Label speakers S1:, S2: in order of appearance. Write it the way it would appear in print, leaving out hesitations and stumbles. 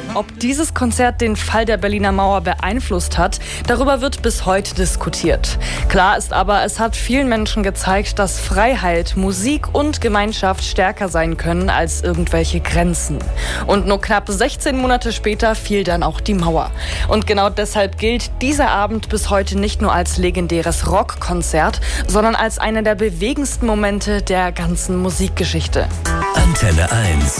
S1: Ob dieses Konzert den Fall der Berliner Mauer beeinflusst hat, darüber wird bis heute diskutiert. Klar ist aber, es hat vielen Menschen gezeigt, dass Freiheit, Musik und Gemeinschaft stärker sein können als irgendwelche Grenzen. Und nur knapp 16 Monate später fiel dann auch die Mauer. Und genau deshalb gilt dieser Abend bis heute nicht nur als legendäres Rockkonzert, sondern als einer der bewegendsten Momente der ganzen Musikgeschichte.
S2: Antenne 1.